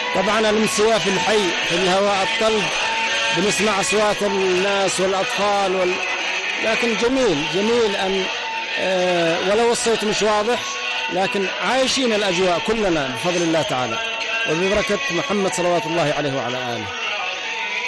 طبعا الانسواء في الحي في الهواء الطلق، بنسمع أصوات الناس والأطفال لكن جميل أن ولو الصوت مش واضح لكن عايشين الأجواء كلنا بفضل الله تعالى وببركة محمد صلوات الله عليه وعلى آله.